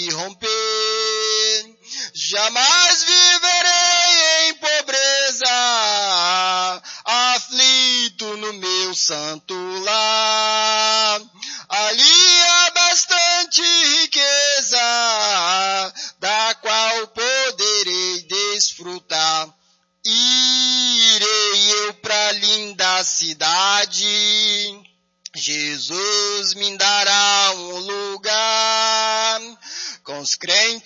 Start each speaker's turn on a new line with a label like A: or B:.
A: se romper. Jamais viverei em pobreza, aflito no meu santo lar. Ali há bastante riqueza, da qual poderei desfrutar. Irei eu pra linda cidade, Jesus me dará um lugar. Com os crentes